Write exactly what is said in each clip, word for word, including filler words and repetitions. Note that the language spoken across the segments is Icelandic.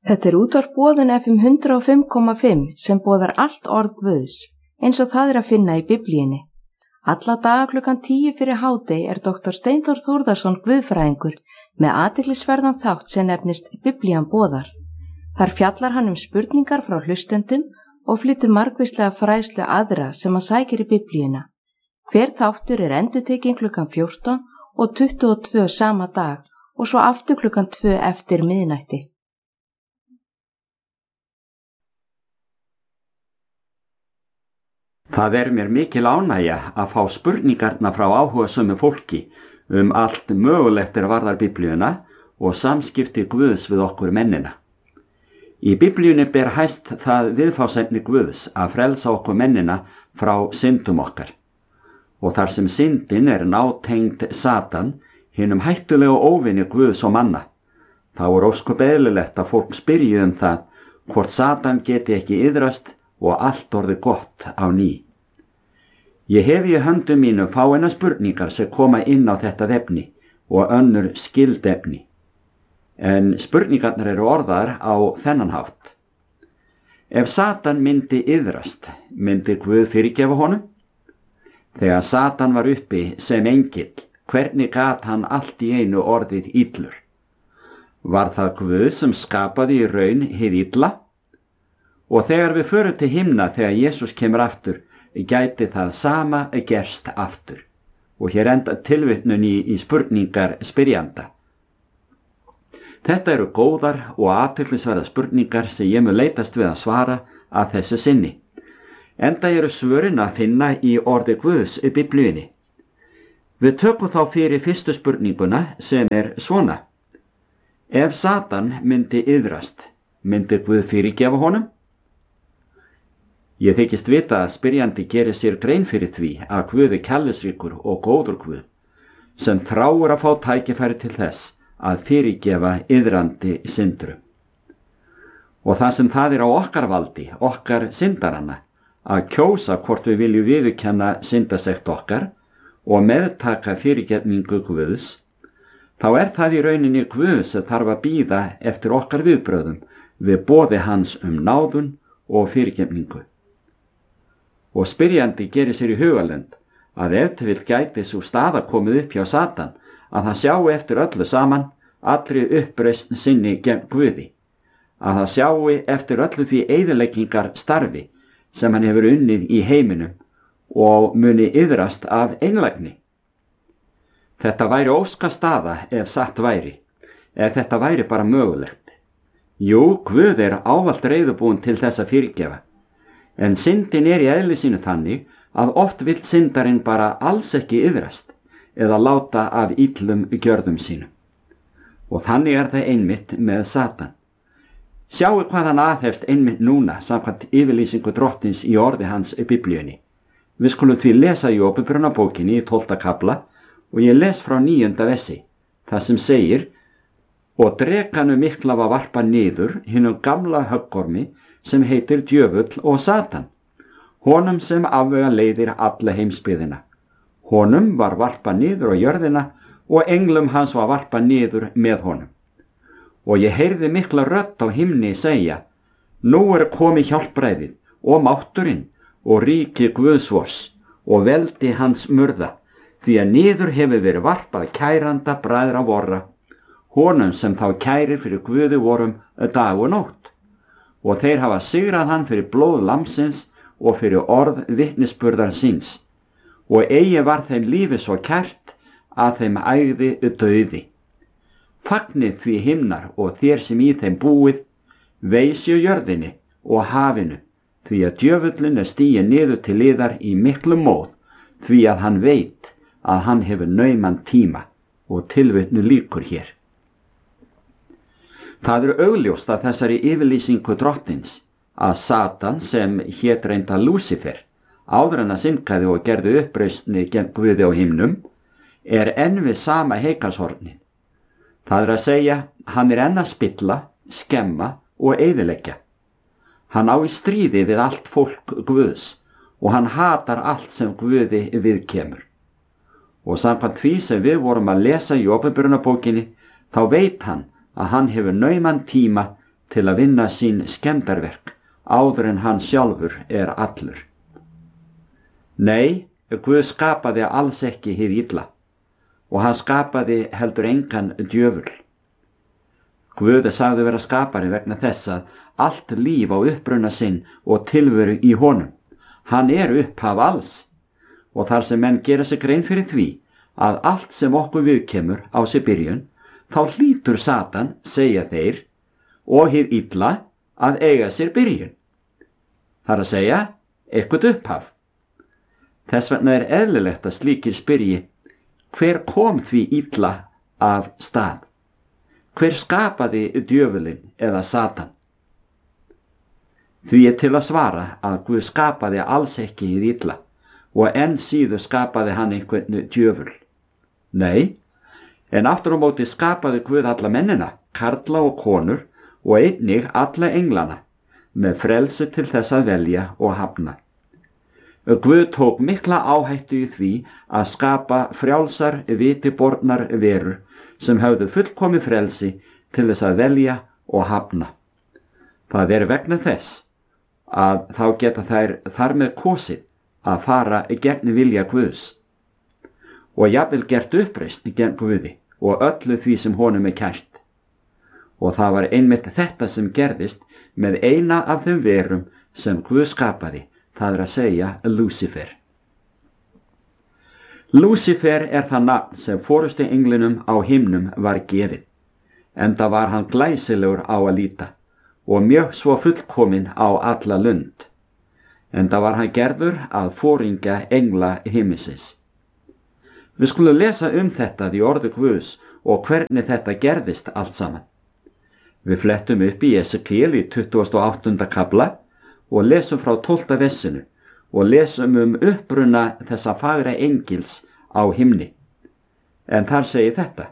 Þetta er útvarp Boðun F M hundrað og fimm komma fimm sem boðar allt orð Guðs, eins og það er að finna í Biblíunni. Alla daga klukkan tíu fyrir hádegi er doktor Steinþór Þórðarson guðfræðingur með athyglisverðan þátt sem nefnist Biblían boðar. Þar fjallar hann um spurningar frá hlustendum og flytur margvíslega fræðslu aðra sem hann sækir í Biblíuna. Hver þáttur er endurtekinn klukkan fjórtán og tuttugu og tvö sama dag og svo aftur klukkan tvö eftir miðnætti. Það er mér mikil ánægja að fá spurningarna frá áhugasömu fólki um allt mögulegt er varðar Biblíuna og samskipti Guðs við okkur mennina. Í Biblíunni ber hæst það viðfangsefni Guðs að frelsa okkur mennina frá syndum okkar. Og þar sem syndin er nátengd Satan, hinum hættulega óvinni Guðs og manna, þá er ósköp eðlilegt að fólk spyrji um það hvort Satan geti ekki iðrast og allt orðið gott á ný. Ég hef í höndum mínu fáeina spurningar sem koma inn á þetta efni og önnur skyld efni. En spurningarnar eru orðaðar á þennan hátt. Ef Satan myndi iðrast, myndi Guð fyrirgefa honum? Þegar Satan var uppi sem engill, hvernig gat hann allt í einu orðið illur? Var það Guð sem skapaði í raun hið illa? Og þegar við förum til himna þegar Jesús kemur aftur, gæti það sama gerst aftur. Og hér enda tilvitnun í, í spurningar spyrjanda. Þetta eru góðar og athyglisverðar spurningar sem ég mun leitast við að svara að þessu sinni. Enda eru svörin að finna í orði Guðs í Biblíunni. Við tökum þá fyrir fyrstu spurninguna sem er svona. Ef Satan myndi iðrast, myndi Guð fyrirgefa honum? Ég þykist vita að spyrjandi gerir sér grein fyrir því að Guð er kærleiksríkur og góður Guð, sem þráir að fá tækifæri til þess að fyrirgefa iðrandi syndurum. Og það sem það er á okkar valdi, okkar syndaranna, að kjósa hvort við viljum viðurkenna syndasekt okkar og meðtaka fyrirgefningu Guðs, þá er það í rauninni Guð sem þarf að bíða eftir okkar viðbröðum við boði hans um náðun og fyrirgefningu. Og spyrjandi gerir sér í hugalund að ef til vill gæti sú staða komið upp hjá Satan að það sjái eftir öllu saman allri uppreisn sinni gegn Guði, að það sjái eftir öllu því eyðileggingar starfi sem hann hefur unnið í heiminum og muni iðrast af einlægni. Þetta væri óska staða ef satt væri, ef þetta væri bara mögulegt. Jú, Guð er ávallt reiðubúinn til þess að fyrirgefa, en syndin er í eðli sínu þannig að oft vill syndarinn bara alls ekki iðrast eða láta af illum gjörðum sínum. Og þannig er það einmitt með Satan. Sjáu hvað hann aðhefst einmitt núna samkvæmt yfirlýsingu Drottins í orði hans í Biblíunni. Við skulum því lesa í Åpenbarunarbókinni í tólfta kafla og ég les frá níunda versi, það sem segir: Og drekanu mikla var varpa niður hinum gamla höggormi sem heitir djöfull og Satan, honum sem afvega leiðir alla heimsbyggðina. Honum var varpa niður á jörðina og englum hans var varpa niður með honum. Og ég heyrði mikla rödd á himni segja: Nú er komið hjálpræðið og mátturinn og ríki Guðsvors og veldi hans murða, því að niður hefur verið varpað kæranda bræðra vorra, honum sem þá kærir fyrir Guði vorum dag og nótt. Og þeir hafa sigrað hann fyrir blóð lamsins og fyrir orð vitnisburðar síns. Og eigi var þeim lífi svo kært að þeim ægði dauði. Fagnið því himnar og þér sem í þeim búið, veisju jörðinni og hafinu, því að djöfullin er stiginn niður til yðar í miklu móð, því að hann veit að hann hefur nauman tíma, og tilvitnu líkur hér. Það er augljóst að þessari yfirlýsingu Drottins að Satan, sem hét reynda Lúsifer, áður en að syndgaði og gerði uppreisni gegn Guði á himnum, er enn við sama heikalshornin. Það er að segja, hann er enn að spilla, skemma og eyðileggja. Hann á í stríði við allt fólk Guðs og hann hatar allt sem Guði viðkemur. Og samkvæmt því sem við vorum að lesa í Åpenbarunarbókinni, þá veit hann að hann hefur nauman tíma til að vinna sín skemmdarverk áður en hann sjálfur er allur. Nei, Guð skapaði alls ekki hið illa og hann skapaði heldur engan djöful. Guð sagði vera skapari vegna þess að allt líf á uppruna sinn og tilveru í honum. Hann er upphaf alls og þar sem menn gera sig grein fyrir því að allt sem okkur viðkemur á sér byrjun, þá hlýtur Satan, segja þeir, og hið illa að eiga sér byrjun. Það er að segja, eitthvað upphaf. Þess vegna er eðlilegt að slíkir spyrji, hver kom því illa af stað? Hver skapaði djöfulinn eða Satan? Því er til að svara að Guð skapaði alls ekki hið illa og enn síður skapaði hann einhvern djöful. Nei, en aftur á móti skapaði Guð alla mennina, karla og konur og einnig alla englana með frelsi til þess að velja og hafna. Guð tók mikla áhættu í því að skapa frjálsar, vitibornar verur sem höfðu fullkomi frelsi til þess að velja og hafna. Það er vegna þess að þá geta þær þar með kosið að fara gegn vilja Guðs og jafnvel gert uppreisn gegn Guði og öllu því sem honum er kært. Og það var einmitt þetta sem gerðist með eina af þeim verum sem Guð skapaði, það er að segja Lúsífer. Lúsífer er það nafn sem forustu englinum á himnum var gefið, enda var hann glæsilegur á að líta og mjög svo fullkominn á alla lund, enda var hann gerður að foringja engla himmisins. Við skulum lesa um þetta í orði Guðs og hvernig þetta gerðist allt saman. Við flettum upp í Esekiel í tuttugasta og áttunda kafla og lesum frá tólfta vessinu og lesum um uppruna þessa fagra engils á himni. En þar segir þetta: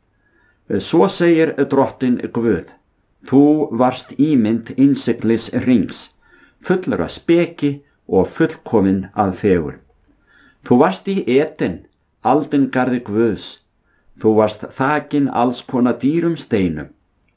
Svo segir drottin Guð, þú varst ímynd innsiglis rings, fullur af speki og fullkomin að fegurð. Þú varst í Eden, aldingarði Guðs, þú varst þakin alls konar dýrum steinum.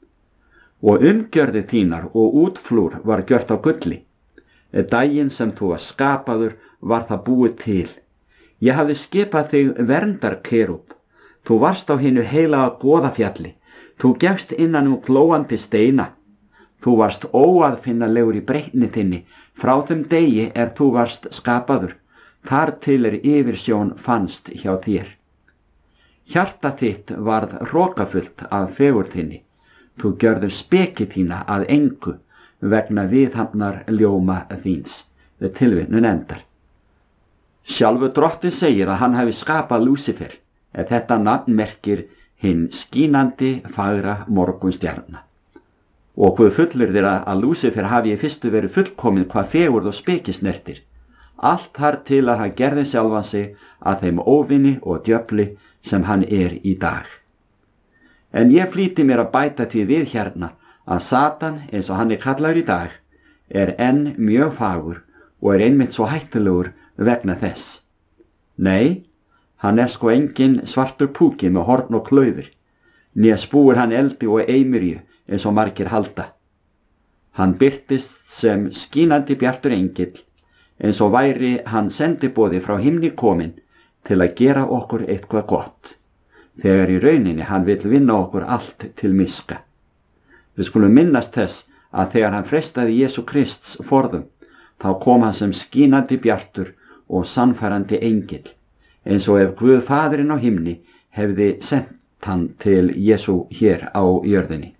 Og umgjörði þínar og útflúr var gjört á gulli. Daginn sem þú var skapaður var það búið til. Ég hafði skipað þig verndarkerúb. Þú varst á hinu heilaga goðafjalli. Þú gefst innan um glóandi steina. Þú varst óaðfinnalegur í breytni þinni frá þeim degi er þú varst skapaður. Þar til er yfirsjón fannst hjá þér. Hjarta þitt varð rokafullt af fegurð þinni. Þú gjörður speki þína að engu vegna viðhafnar ljóma þíns. Tilvitnun endar. Sjálfur drottinn segir að hann hafi skapað Lúsífer, en þetta nafn merkir hinn skínandi fagra morgunstjarna. Og Guð fullyrðir að Lúsífer hafi í fyrstu verið fullkomin hvað fegurð og speki snertir. Allt þar til að hann gerði sjálfan sig að þeim óvinni og djöfli sem hann er í dag. En ég flýti mér að bæta því við hérna að Satan, eins og hann er kallaður í dag, er enn mjög fagur og er einmitt svo hættulegur vegna þess. Nei, hann er sko engin svartur púki með horn og klaufir, né spúir hann eldi og eimirju eins og margir halda. Hann birtist sem skínandi bjartur engill, eins og væri hann sendiboði frá himni kominn til að gera okkur eitthvað gott, þegar í rauninni hann vill vinna okkur allt til miska. Við skulum minnast þess að þegar hann frestaði Jesú Krists forðum, þá kom hann sem skínandi bjartur og sannfærandi engill, eins og ef Guð Faðirinn á himni hefði sent hann til Jesú hér á jörðinni.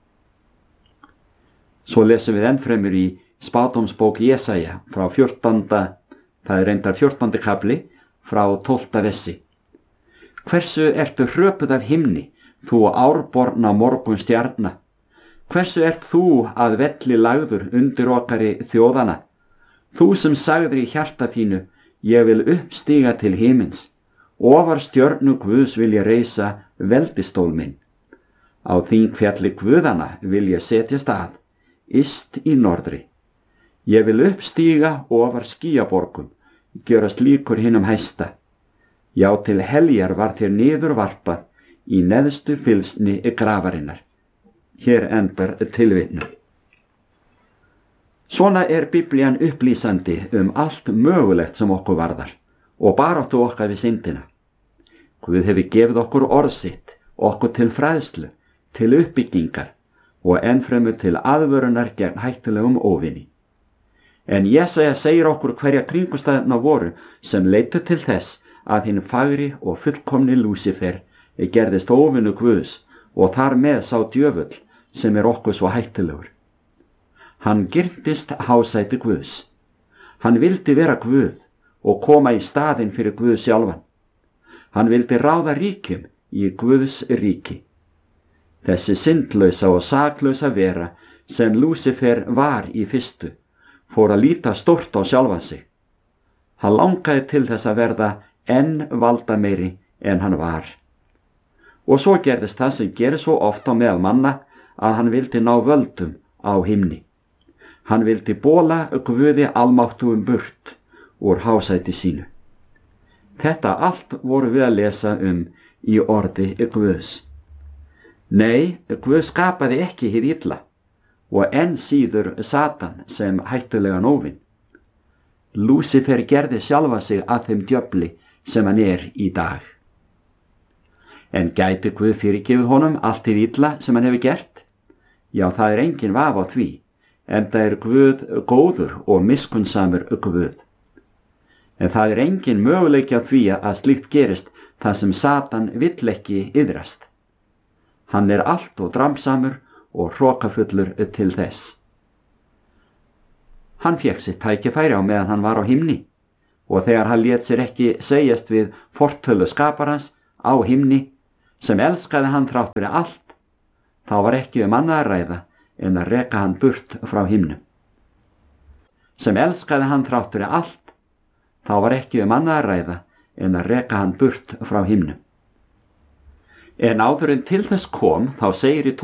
Svo lesum við ennfremur í spádómsbók Jesaja frá fjórtánda, það er reyndar fjórtándi kafli, frá tólfta vessi. Hversu ertu hröpuð af himni, þú árborna morgunstjarna? Hversu ert þú að velli lagður undir okkari þjóðana? Þú sem sagðir í hjarta þínu, ég vil uppstíga til himins. Ofar stjörnu Guðs vil ég reisa veldistól minn. Á þín fjalli Guðana vil ég setja stað, yst í norðri. Ég vil uppstíga ofar skýjaborgum, gjörast líkur hinum hæsta. Já, til heljar var þér niður varpað í neðstu fylsni grafarinnar. Hér endar tilvitnun. Svona er Biblían upplýsandi um allt mögulegt sem okkur varðar og baráttu okkar við syndina. Guð hefur gefið okkur orð sitt, okkur til fræðslu, til uppbyggingar og ennfremur til aðvörunar gegn hættulegum óvini. En Jesaja segir okkur hverja kringumstæðurnar voru sem leiddu til þess að hinn fagri og fullkomni Lúsifer gerðist óvinur Guðs og þar með sá djöfull sem er okkur svo hættulegur. Hann girntist hásæti Guðs. Hann vildi vera Guð og koma í staðinn fyrir Guð sjálfan. Hann vildi ráða ríkjum í Guðs ríki. Þessi syndlausa og saklausa vera sem Lúsifer var í fyrstu fór að líta stórt á sjálfan sig. Hann langaði til þess að verða enn valdameiri en hann var. Og svo gerðist það sem gerir svo oft á meðal manna að hann vildi ná völdum á himni. Hann vildi bóla Guði almáttugum burt úr hásæti sínu. Þetta allt voru við að lesa um í orði Guðs. Nei, Guð skapaði ekki hið illa og enn síður Satan sem hættulegan óvin. Lúsifer gerði sjálfa sig að þeim djöfli sem hann er í dag. En gæti Guð fyrirgefið honum allt hið illa sem hann hefur gert? Já, það er engin vafi á því, enda er Guð góður og miskunnsamur Guð. En það er engin möguleiki á því að slíkt gerist þar sem Satan vill ekki iðrast. Hann er allt og dramsamur og hrokafullur til þess. Hann fékk sitt tækifæri á meðan hann var á himni og þegar hann lét sér ekki segjast við fortölu skaparans á himni sem elskaði hann þrátt fyrir allt, þá var ekki um annað að ræða en að reka hann burt frá himnum. Sem elskaði hann þrátt fyrir allt, þá var ekki um annað að ræða en að reka hann burt frá himnum. En áður en til þess kom, þá segir í